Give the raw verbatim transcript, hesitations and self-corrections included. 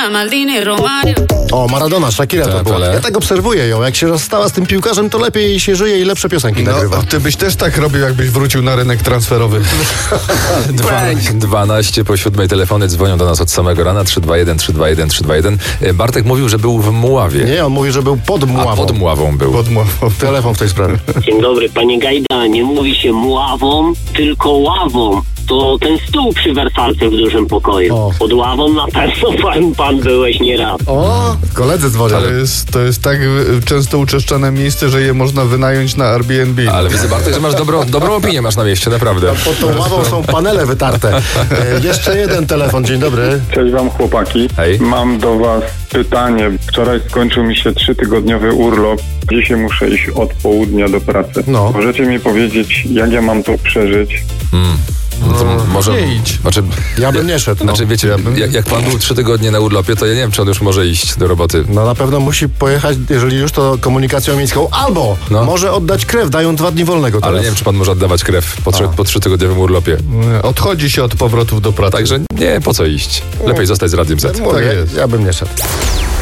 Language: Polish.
O, Maradona, Shakira to była. Ja tak obserwuję ją. Jak się rozstała z tym piłkarzem, to lepiej się żyje i lepsze piosenki No, nagrywa. ty byś też tak robił, jakbyś wrócił na rynek transferowy. Dwa, dwanaście po siódmej telefony dzwonią do nas od samego rana. trzy dwa jeden, trzy dwa jeden, trzy dwa jeden. Bartek mówił, że był w Muławie. Nie, on mówi, że był pod A Muławą. pod Muławą był. Pod Muławą. Telefon w tej sprawie. Dzień dobry, panie Gajda, nie mówi się muławą, tylko ławą. To ten stół przy wersalce w dużym pokoju. O. Pod ławą na pewno pan, pan byłeś nieraz. O, koledzy dzwonią. To jest, to jest tak y, często uczeszczane miejsce, że je można wynająć na Airbnb. Ale widzę, Bartek, że masz dobrą, dobrą opinię masz na mieście, naprawdę. Pod tą ławą są panele wytarte. E, jeszcze jeden telefon, dzień dobry. Cześć wam chłopaki. Hej. Mam do was pytanie. Wczoraj skończył mi się trzytygodniowy urlop. Dzisiaj muszę iść od południa do pracy. No. Możecie mi powiedzieć, jak ja mam to przeżyć? Mm. No to może nie idź. Znaczy, Ja bym nie szedł. No. znaczy wiecie, Ja bym- jak, jak pan był trzy tygodnie na urlopie, to ja nie wiem, czy on już może iść do roboty. No na pewno musi pojechać, jeżeli już, to komunikacją miejską, albo No. może oddać krew, dają dwa dni wolnego teraz. Ale nie wiem, czy pan może oddawać krew po, trzy, po trzytygodniowym urlopie. Y, Odchodzi się od powrotów do pracy. Także nie, po co iść? Lepiej zostać z Radiem Z. Mówię, Tak jest. ja bym nie szedł.